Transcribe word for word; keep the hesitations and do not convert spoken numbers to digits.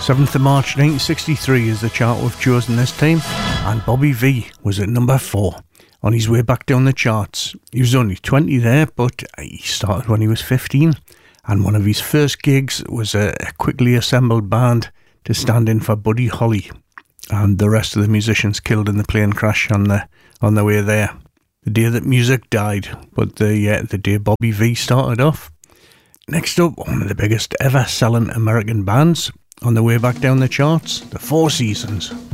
seventh of March nineteen sixty-three is the chart we've chosen this time, and Bobby Vee was at number four on his way back down the charts. He was only twenty there, but he started when he was fifteen, and one of his first gigs was a, a quickly assembled band to stand in for Buddy Holly, and the rest of the musicians killed in the plane crash on the on the way there. The day that music died, but the uh, the day Bobby Vee started off. Next up, one of the biggest ever selling American bands on the way back down the charts, the Four Seasons.